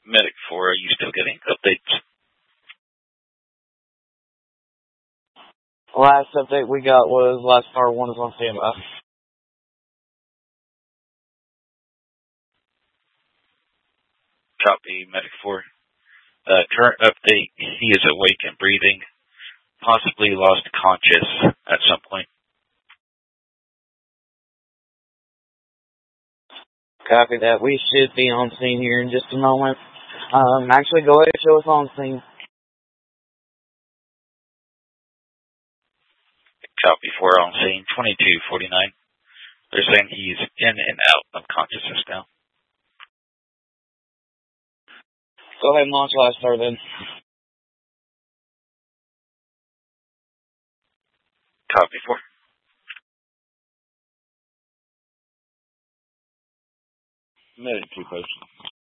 Medic 4, are you still getting updates? Last update we got was Last Star 1 is on standby. Copy, Medic 4. Current update, he is awake and breathing. Possibly lost conscious at some point. Copy that. We should be on scene here in just a moment. Actually, go ahead and show us on scene. Copy 4 on scene, 2249. They're saying he's in and out of consciousness now. Go ahead and launch Last Star then. Copy 4. Medic 2 posted.